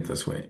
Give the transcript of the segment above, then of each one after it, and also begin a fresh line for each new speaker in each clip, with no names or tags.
this way.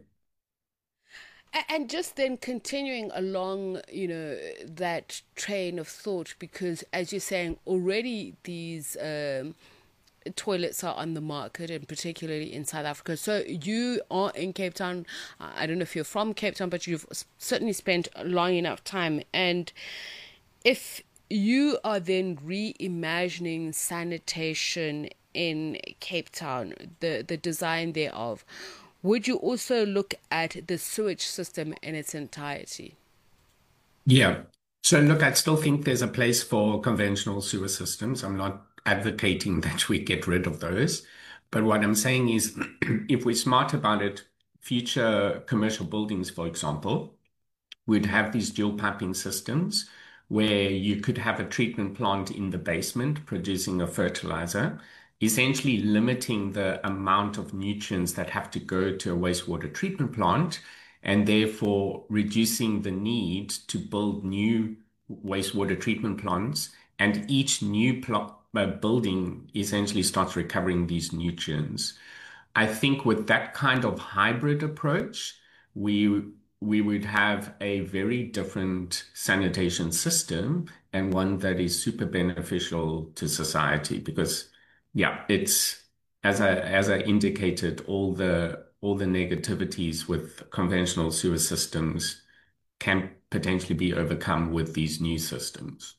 And just then continuing along, that train of thought, because as you're saying, already these toilets are on the market, and particularly in South Africa. So you are in Cape Town. I don't know if you're from Cape Town, but you've certainly spent long enough time. And if you are then reimagining sanitation in Cape Town, the design thereof, would you also look at the sewage system in its entirety?
Yeah. So look, I still think there's a place for conventional sewer systems. I'm not advocating that we get rid of those. But what I'm saying is, if we're smart about it, future commercial buildings, for example, would have these dual piping systems where you could have a treatment plant in the basement producing a fertilizer, essentially limiting the amount of nutrients that have to go to a wastewater treatment plant, and therefore reducing the need to build new wastewater treatment plants. And each new building essentially starts recovering these nutrients. I think with that kind of hybrid approach, we we would have a very different sanitation system and one that is super beneficial to society because yeah, it's as I indicated, all the negativities with conventional sewer systems can potentially be overcome with these new systems.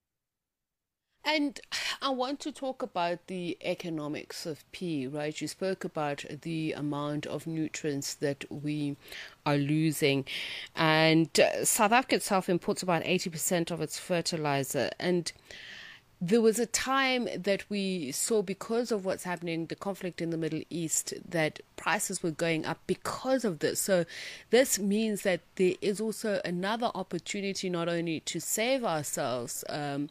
And I want to talk about the economics of pee, right? You spoke about the amount of nutrients that we are losing. And South Africa itself imports about 80% of its fertilizer. And there was a time that we saw, because of what's happening, the conflict in the Middle East, that prices were going up because of this. So this means that there is also another opportunity not only to save ourselves,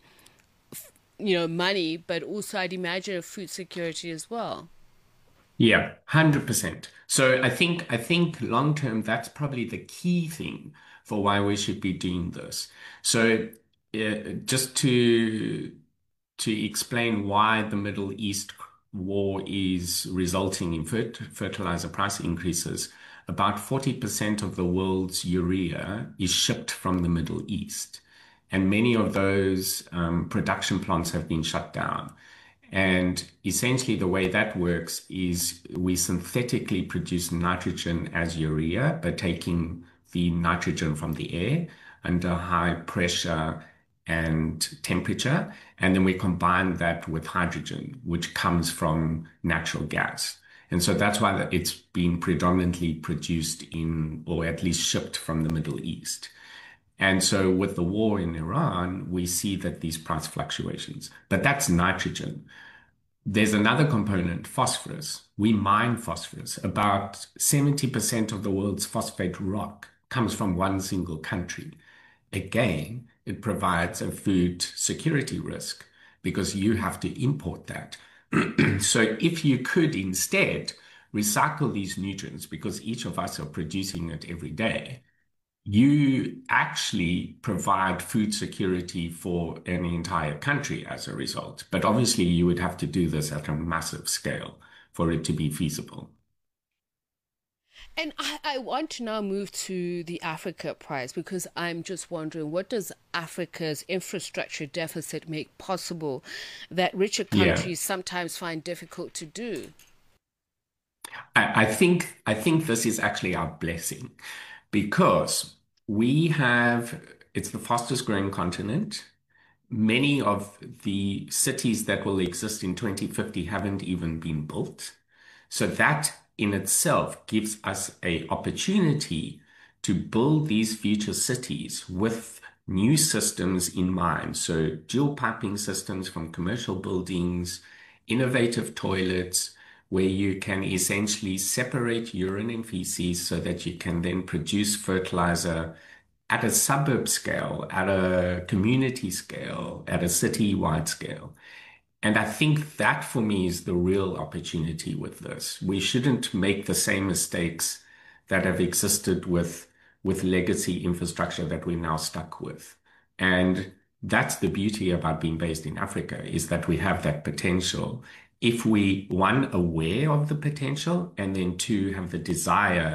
money, but also I'd imagine food security as well.
Yeah, 100%. So I think long term, that's probably the key thing for why we should be doing this. So just to explain why the Middle East war is resulting in fertilizer price increases, about 40% of the world's urea is shipped from the Middle East. And many of those production plants have been shut down. And essentially, the way that works is we synthetically produce nitrogen as urea by taking the nitrogen from the air under high pressure and temperature. And then we combine that with hydrogen, which comes from natural gas. And so that's why it's been predominantly produced in, or at least shipped from the Middle East. And so with the war in Iran, we see that these price fluctuations, but that's nitrogen. There's another component, phosphorus. We mine phosphorus. About 70% of the world's phosphate rock comes from one single country. Again, it provides a food security risk because you have to import that. So if you could instead recycle these nutrients, because each of us are producing it every day, you actually provide food security for an entire country as a result. But obviously, you would have to do this at a massive scale for it to be feasible.
And I want to now move to the Africa prize, because I'm just wondering, what does Africa's infrastructure deficit make possible that richer
Yeah,
countries sometimes find difficult to do?
I think this is actually our blessing because we have it's the fastest growing continent. Many of the cities that will exist in 2050 haven't even been built. So that in itself gives us a opportunity to build these future cities with new systems in mind. So dual piping systems from commercial buildings, innovative toilets, where you can essentially separate urine and feces so that you can then produce fertilizer at a suburb scale, at a community scale, at a city-wide scale. And I think that for me is the real opportunity with this. We shouldn't make the same mistakes that have existed with legacy infrastructure that we're now stuck with. And that's the beauty about being based in Africa is that we have that potential. If we, one, aware of the potential, and then two, have the desire